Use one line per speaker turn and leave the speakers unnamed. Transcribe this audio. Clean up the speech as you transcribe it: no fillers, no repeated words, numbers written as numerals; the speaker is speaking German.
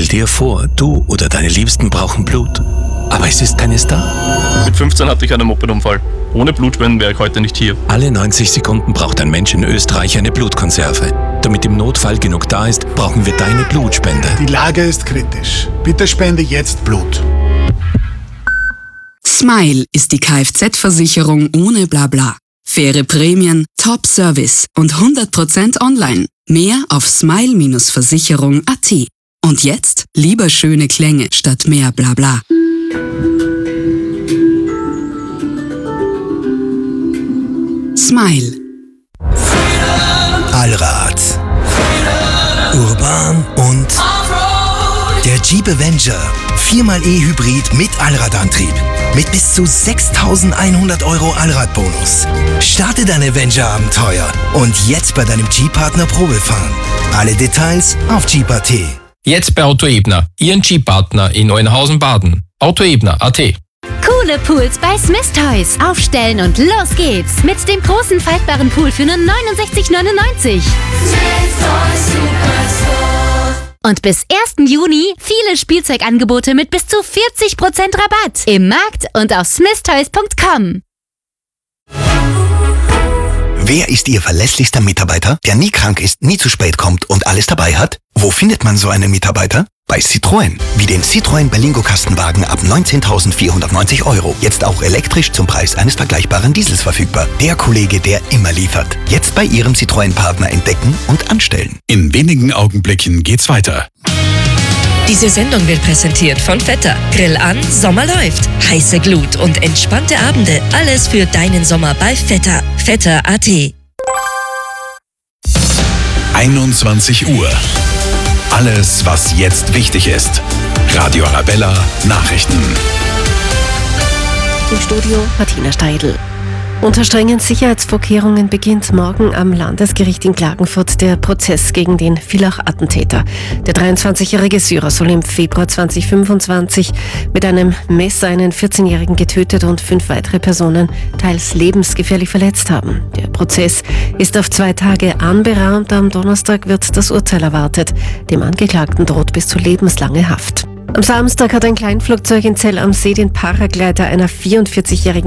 Stell dir vor, du oder deine Liebsten brauchen Blut, aber es ist keines da.
Mit 15 hatte ich einen Mopedunfall. Ohne Blutspenden wäre ich heute nicht hier.
Alle 90 Sekunden braucht ein Mensch in Österreich eine Blutkonserve. Damit im Notfall genug da ist, brauchen wir deine Blutspende.
Die Lage ist kritisch. Bitte spende jetzt Blut.
Smile ist die Kfz-Versicherung ohne Blabla. Faire Prämien, Top-Service und 100% online. Mehr auf smile-versicherung.at. Und jetzt lieber schöne Klänge statt mehr Blabla. Smile.
Allrad. Urban und der Jeep Avenger. 4xe Hybrid mit Allradantrieb. Mit bis zu 6.100 € Allradbonus. Starte dein Avenger-Abenteuer und jetzt bei deinem Jeep-Partner Probefahren. Alle Details auf Jeep.at.
Jetzt bei Auto Ebner, Ihren Jeep-Partner in Neuenhausen-Baden. Autoebner.at.
Coole Pools bei Smith Toys. Aufstellen und los geht's. Mit dem großen faltbaren Pool für nur 69,99. Und bis 1. Juni viele Spielzeugangebote mit bis zu 40% Rabatt. Im Markt und auf smithtoys.com.
Wer ist Ihr verlässlichster Mitarbeiter, der nie krank ist, nie zu spät kommt und alles dabei hat? Wo findet man so einen Mitarbeiter? Bei Citroën. Wie den Citroën Berlingo Kastenwagen ab 19.490 €. Jetzt auch elektrisch zum Preis eines vergleichbaren Diesels verfügbar. Der Kollege, der immer liefert. Jetzt bei Ihrem Citroën-Partner entdecken und anstellen.
In wenigen Augenblicken geht's weiter.
Diese Sendung wird präsentiert von Vetter. Grill an, Sommer läuft. Heiße Glut und entspannte Abende. Alles für deinen Sommer bei Vetter. Vetter.at.
21 Uhr. Alles, was jetzt wichtig ist. Radio Arabella Nachrichten.
Im Studio Martina Steidl. Unter strengen Sicherheitsvorkehrungen beginnt morgen am Landesgericht in Klagenfurt der Prozess gegen den Villach-Attentäter. Der 23-jährige Syrer soll im Februar 2025 mit einem Messer einen 14-Jährigen getötet und 5 weitere Personen teils lebensgefährlich verletzt haben. Der Prozess ist auf 2 Tage anberaumt. Am Donnerstag wird das Urteil erwartet. Dem Angeklagten droht bis zu lebenslange Haft. Am Samstag hat ein Kleinflugzeug in Zell am See den Paraglider einer 44-jährigen